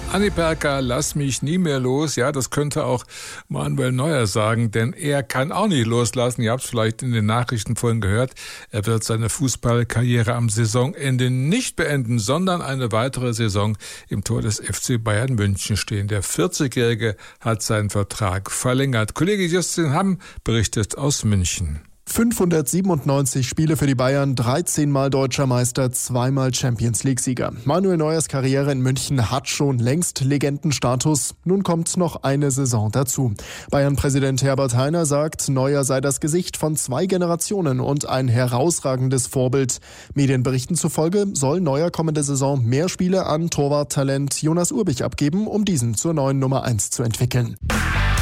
Anni Perka, lass mich nie mehr los. Ja, das könnte auch Manuel Neuer sagen, denn er kann auch nicht loslassen. Ihr habt es vielleicht in den Nachrichten vorhin gehört. Er wird seine Fußballkarriere am Saisonende nicht beenden, sondern eine weitere Saison im Tor des FC Bayern München stehen. Der 40-Jährige hat seinen Vertrag verlängert. Kollege Justin Hamm berichtet aus München. 597 Spiele für die Bayern, 13-mal Deutscher Meister, 2-mal Champions-League-Sieger. Manuel Neuers Karriere in München hat schon längst Legendenstatus. Nun kommt noch eine Saison dazu. Bayern-Präsident Herbert Hainer sagt, Neuer sei das Gesicht von 2 Generationen und ein herausragendes Vorbild. Medienberichten zufolge soll Neuer kommende Saison mehr Spiele an Torwarttalent Jonas Urbich abgeben, um diesen zur neuen Nummer 1 zu entwickeln.